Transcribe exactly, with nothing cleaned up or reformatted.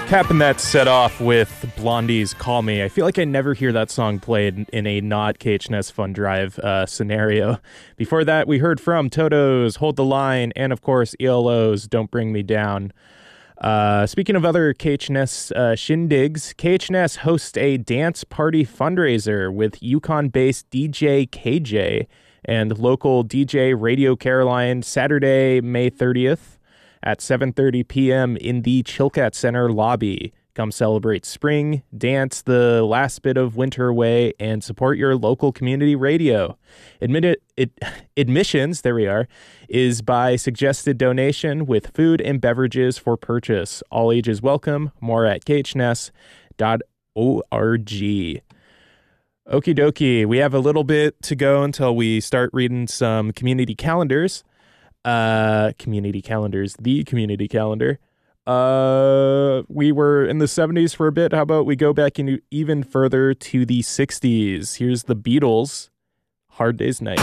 Capping that set off with Blondie's Call Me. I feel like I never hear that song played in a not K H N S Fun Drive uh, scenario. Before that, we heard from Toto's Hold the Line and, of course, E L O's Don't Bring Me Down. Uh, speaking of other K H N S uh, shindigs, K H N S hosts a dance party fundraiser with Yukon-based D J K J and local D J Radio Caroline Saturday, May thirtieth. At seven thirty p.m. in the Chilkat Center lobby. Come celebrate spring, dance the last bit of winter away, and support your local community radio. Admit it, admissions, there we are, is by suggested donation with food and beverages for purchase. All ages welcome. More at k h n s dot org. Okie dokie. We have a little bit to go until we start reading some community calendars. Uh, community calendars, the community calendar. Uh, we were in the seventies for a bit. How about we go back into even further to the sixties? Here's the Beatles, Hard Day's Night.